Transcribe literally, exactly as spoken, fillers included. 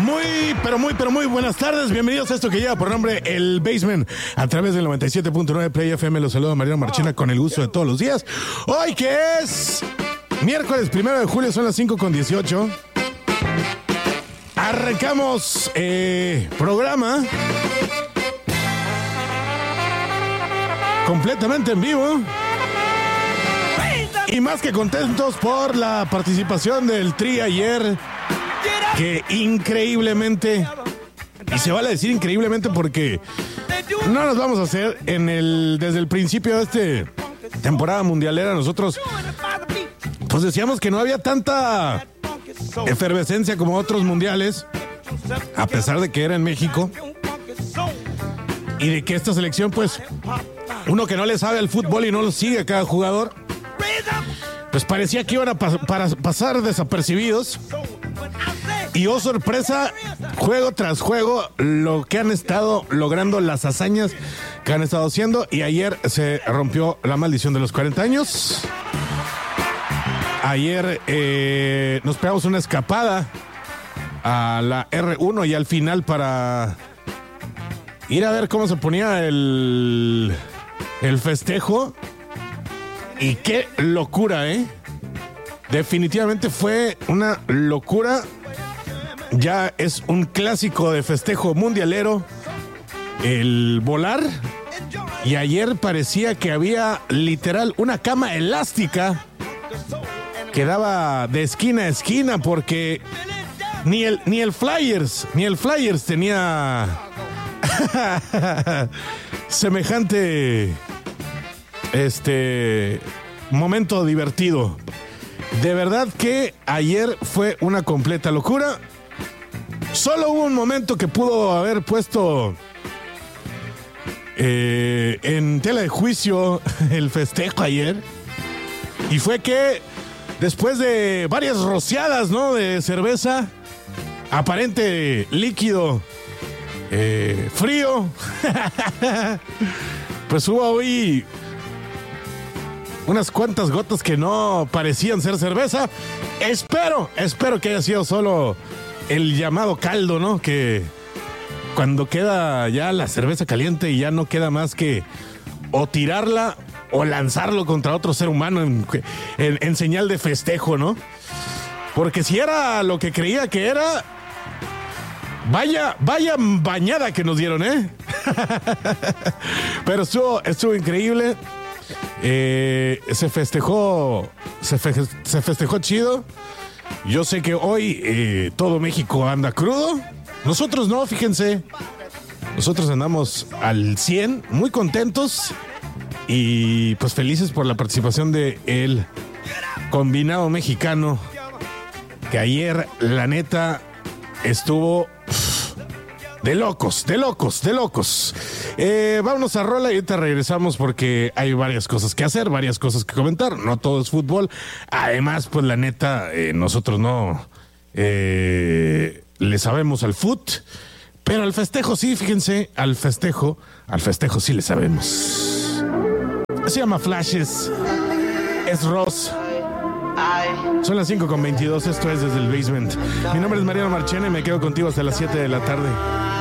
Muy, pero muy, pero muy buenas tardes. Bienvenidos a esto que lleva por nombre El Basement a través del noventa y siete punto nueve Play F M. Los saluda Mariano Marchena con el gusto de todos los días. Hoy que es miércoles primero de julio, son las cinco con dieciocho. Arrancamos eh, programa completamente en vivo. Y más que contentos por la participación del Tri ayer, que increíblemente, y se vale decir increíblemente porque no nos vamos a hacer en el desde el principio de esta temporada mundialera. Nosotros pues decíamos que no había tanta efervescencia como otros mundiales, a pesar de que era en México, y de que esta selección, pues, uno que no le sabe al fútbol y no lo sigue a cada jugador, pues parecía que iban a pas- para pasar desapercibidos. Y oh sorpresa, juego tras juego, lo que han estado logrando, las hazañas que han estado haciendo. Y ayer se rompió la maldición de los cuarenta años. Ayer eh, nos pegamos una escapada a la erre uno y al final para ir a ver cómo se ponía el, el festejo. Y qué locura, ¿eh? Definitivamente fue una locura. Ya es un clásico de festejo mundialero el volar. Y ayer parecía que había literal una cama elástica que daba de esquina a esquina, porque ni el, ni el Flyers, ni el Flyers tenía semejante este momento divertido. De verdad que ayer fue una completa locura. Solo hubo un momento que pudo haber puesto eh, en tela de juicio el festejo ayer, y fue que después de varias rociadas, ¿no?, de cerveza, aparente líquido eh, frío, pues hubo hoy unas cuantas gotas que no parecían ser cerveza. Espero, espero que haya sido solo el llamado caldo, ¿no? Que cuando queda ya la cerveza caliente y ya no queda más que o tirarla o lanzarlo contra otro ser humano en, en, en señal de festejo, ¿no? Porque si era lo que creía que era, vaya, vaya bañada que nos dieron, ¿eh? Pero estuvo, estuvo increíble. Eh, se festejó, se, fe, se festejó chido. Yo sé que hoy eh, todo México anda crudo. Nosotros no, fíjense. Nosotros andamos al cien, muy contentos y pues felices por la participación de el combinado mexicano, que ayer, la neta, estuvo pff, de locos, de locos, de locos. Eh, vámonos a rola y ahorita regresamos porque hay varias cosas que hacer, varias cosas que comentar. No todo es fútbol. Además, pues la neta, eh, nosotros no eh, le sabemos al fut, pero al festejo sí, fíjense, al festejo, al festejo sí le sabemos. Se llama Flashes, es Ross. Son las cinco con veintidós, esto es Desde el Basement. Mi nombre es Mariano Marchena y me quedo contigo hasta las siete de la tarde.